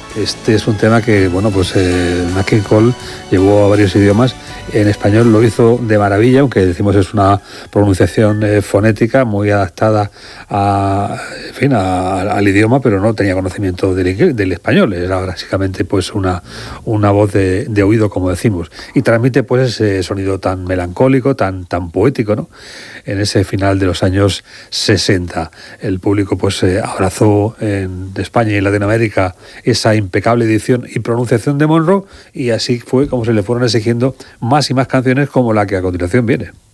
Este es un tema que, bueno, pues Nat King Cole llevó a varios idiomas. En español lo hizo de maravilla, aunque decimos es una pronunciación fonética muy adaptada al idioma, pero no tenía conocimiento del español. Era básicamente pues una voz de oído, como decimos. Y transmite pues ese sonido tan melancólico, tan poético, ¿no? En ese final de los años 60. El público pues abrazó en España y en Latinoamérica esa impecable edición y pronunciación de Monro, y así fue como se le fueron exigiendo más y más canciones como la que a continuación viene.